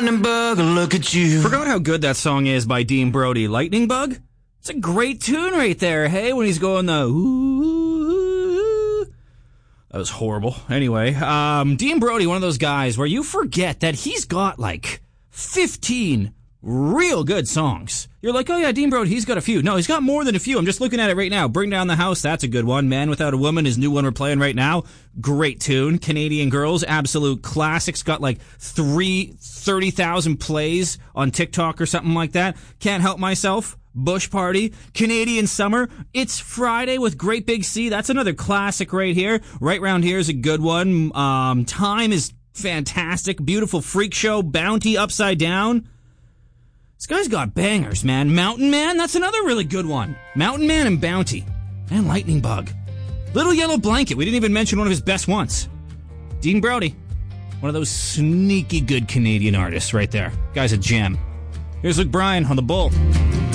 lightning bug, look at you. Forgot how good that song is by Dean Brody. Lightning Bug? It's a great tune right there, hey, when he's going the ooh. That was horrible. Anyway, Dean Brody, one of those guys where you forget that he's got like 15 real good songs. You're like, oh yeah, Dean Brody, he's got a few. No, he's got more than a few. I'm just looking at it right now. Bring Down the House, that's a good one. Man Without a Woman, his new one we're playing right now. Great tune. Canadian Girls, absolute classics. Got like 30,000 plays on TikTok or something like that. Can't Help Myself. Bush Party. Canadian Summer. It's Friday with Great Big Sea. That's another classic right here. Right Round Here is a good one. Time is fantastic. Beautiful Freak Show. Bounty, Upside Down. This guy's got bangers, man. Mountain Man, that's another really good one. Mountain Man and Bounty. And Lightning Bug. Little Yellow Blanket, we didn't even mention one of his best ones. Dean Brody. One of those sneaky good Canadian artists right there. Guy's a gem. Here's Luke Bryan on The Bull.